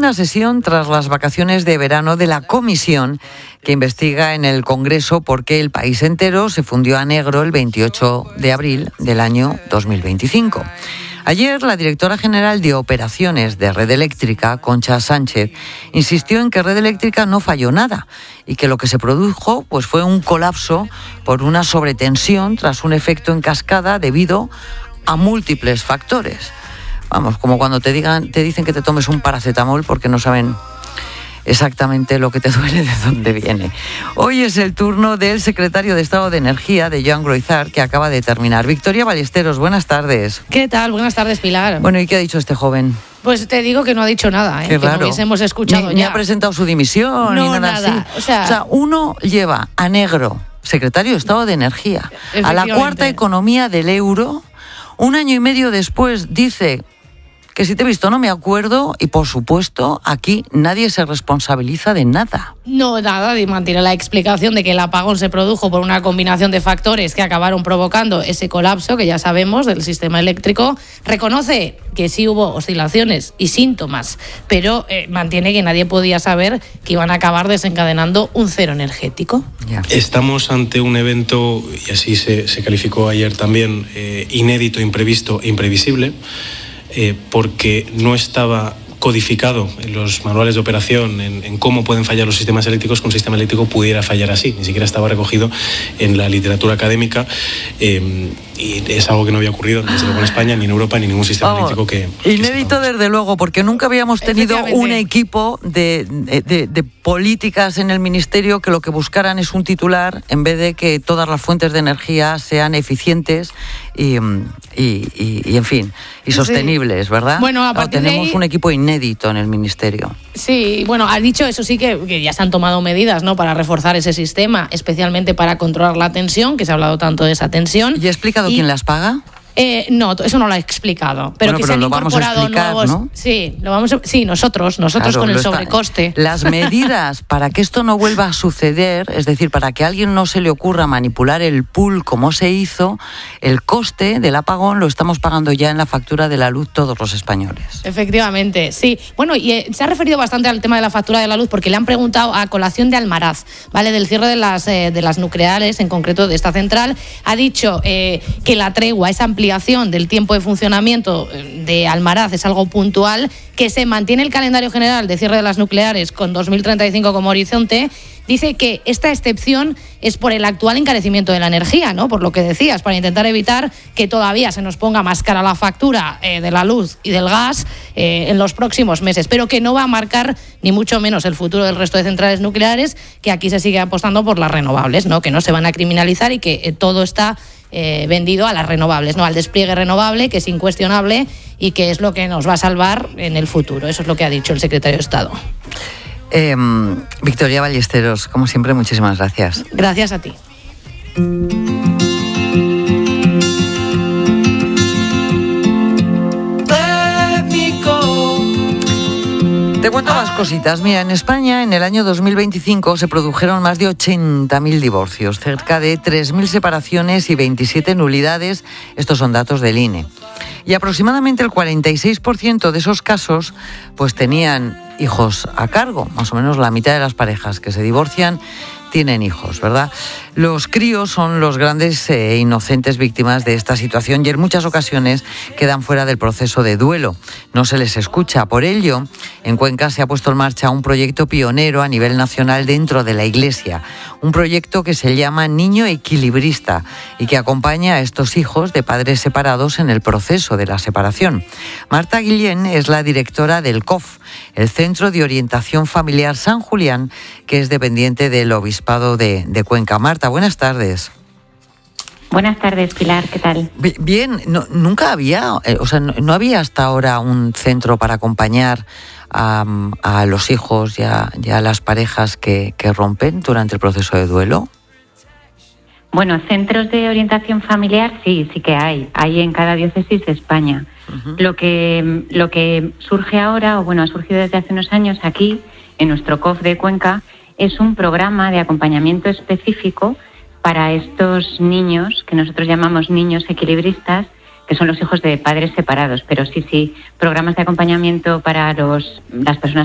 segunda sesión tras las vacaciones de verano de la comisión que investiga en el Congreso por qué el país entero se fundió a negro el 28 de abril del año 2025. Ayer, la directora general de Operaciones de Red Eléctrica, Concha Sánchez, insistió en que Red Eléctrica no falló nada y que lo que se produjo pues, fue un colapso por una sobretensión tras un efecto en cascada debido a múltiples factores. Vamos, como cuando te dicen que te tomes un paracetamol porque no saben exactamente lo que te duele, de dónde viene. Hoy es el turno del secretario de Estado de Energía, de Joan Groizar, que acaba de terminar. Victoria Ballesteros, buenas tardes. ¿Qué tal? Buenas tardes, Pilar. Bueno, ¿y qué ha dicho este joven? Pues te digo que no ha dicho nada, Qué raro. Que no hubiésemos escuchado ni ya. ha presentado su dimisión, no, ni nada así. O sea, uno lleva a negro, secretario de Estado de Energía, a la cuarta economía del euro, un año y medio después dice que si te he visto no me acuerdo y, por supuesto, aquí nadie se responsabiliza de nada. No, nada, mantiene la explicación de que el apagón se produjo por una combinación de factores que acabaron provocando ese colapso que ya sabemos del sistema eléctrico. Reconoce que sí hubo oscilaciones y síntomas, pero mantiene que nadie podía saber que iban a acabar desencadenando un cero energético. Ya. Estamos ante un evento, y así se calificó ayer también, inédito, imprevisto e imprevisible, porque no estaba codificado en los manuales de operación en cómo pueden fallar los sistemas eléctricos, que un sistema eléctrico pudiera fallar así. Ni siquiera estaba recogido en la literatura académica y es algo que no había ocurrido desde luego en España, ni en Europa, ni en ningún sistema eléctrico que inédito desde luego, porque nunca habíamos tenido un equipo de políticas en el Ministerio que lo que buscaran es un titular en vez de que todas las fuentes de energía sean eficientes y en fin, y sostenibles, ¿verdad? Bueno, a partir tenemos de ahí, un equipo inédito en el Ministerio. Sí, bueno, ha dicho eso sí que ya se han tomado medidas, ¿no?, para reforzar ese sistema, especialmente para controlar la tensión, que se ha hablado tanto de esa tensión. ¿Y ha explicado quién las paga? No, eso no lo ha explicado. Pero bueno, que pero se han lo vamos a incorporado explicar, nuevos. ¿no? Sí, nosotros claro, con el sobrecoste. Las medidas para que esto no vuelva a suceder, es decir, para que a alguien no se le ocurra manipular el pool como se hizo, el coste del apagón lo estamos pagando ya en la factura de la luz todos los españoles. Efectivamente, sí. Bueno, y se ha referido bastante al tema de la factura de la luz porque le han preguntado a colación de Almaraz, ¿vale?, del cierre de las nucleares, en concreto de esta central. Ha dicho que la tregua, esa ampliación del tiempo de funcionamiento de Almaraz es algo puntual, que se mantiene el calendario general de cierre de las nucleares con 2035 como horizonte. Dice que esta excepción es por el actual encarecimiento de la energía, ¿no?, por lo que decías, para intentar evitar que todavía se nos ponga más cara la factura de la luz y del gas en los próximos meses, pero que no va a marcar ni mucho menos el futuro del resto de centrales nucleares, que aquí se sigue apostando por las renovables, ¿no?, que no se van a criminalizar y que todo está vendido a las renovables, ¿no?, al despliegue renovable, que es incuestionable y que es lo que nos va a salvar en el futuro. Eso es lo que ha dicho el secretario de Estado. Victoria Ballesteros, como siempre, muchísimas gracias. Gracias a ti. Te cuento más cositas. Mira, en España en el año 2025 se produjeron más de 80.000 divorcios, cerca de 3.000 separaciones y 27 nulidades. Estos son datos del INE. Y aproximadamente el 46% de esos casos pues tenían hijos a cargo. Más o menos la mitad de las parejas que se divorcian tienen hijos, ¿verdad? Los críos son los grandes e inocentes víctimas de esta situación y en muchas ocasiones quedan fuera del proceso de duelo. No se les escucha. Por ello, en Cuenca se ha puesto en marcha un proyecto pionero a nivel nacional dentro de la Iglesia. Un proyecto que se llama Niño Equilibrista y que acompaña a estos hijos de padres separados en el proceso de la separación. Marta Guillén es la directora del COF, el Centro de Orientación Familiar San Julián, que es dependiente del Obispado de Cuenca. Marta, buenas tardes. Buenas tardes, Pilar, ¿qué tal? Bien, nunca había, no había hasta ahora un centro para acompañar a los hijos y a las parejas que rompen durante el proceso de duelo. Bueno, centros de orientación familiar sí que hay en cada diócesis de España. Uh-huh. Lo que surge ahora, ha surgido desde hace unos años aquí, en nuestro COF de Cuenca, es un programa de acompañamiento específico para estos niños, que nosotros llamamos niños equilibristas, que son los hijos de padres separados. Pero sí, programas de acompañamiento para las personas